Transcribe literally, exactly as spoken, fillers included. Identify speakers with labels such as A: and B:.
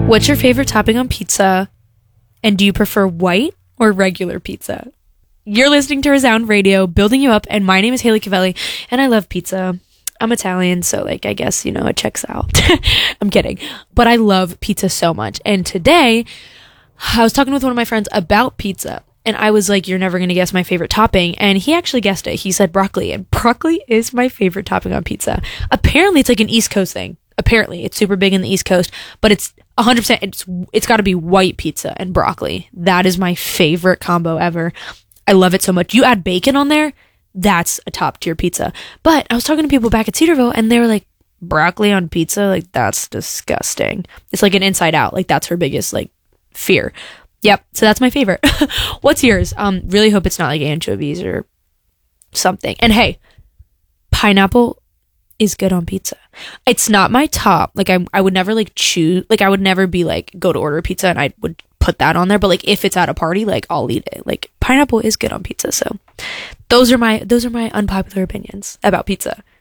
A: What's your favorite topping on pizza? And do you prefer white or regular pizza? You're listening to Resound Radio, building you up, and my name is Haley Cavelli, and I love pizza. I'm Italian, so like I guess, you know, it checks out. I'm kidding. But I love pizza so much. And today, I was talking with one of my friends about pizza, and I was like, you're never going to guess my favorite topping. And he actually guessed it. He said broccoli, and broccoli is my favorite topping on pizza. Apparently, it's like an East Coast thing. Apparently, it's super big in the East Coast, but it's one hundred percent, it's it's got to be white pizza and broccoli. That is my favorite combo ever. I love it so much. You add bacon on there, that's a top tier pizza. But I was talking to people back at Cedarville, and they were like, broccoli on pizza? Like, that's disgusting. It's like an Inside Out. Like, that's her biggest, like, fear. Yep, so that's my favorite. What's yours? Um, really hope it's not like anchovies or something. And hey, pineapple is good on pizza. It's not my top. Like, I I would never like choose, like I would never be like, go to order pizza and I would put that on there. But like, if it's at a party, like I'll eat it. Like, pineapple is good on pizza. So those are my, those are my unpopular opinions about pizza.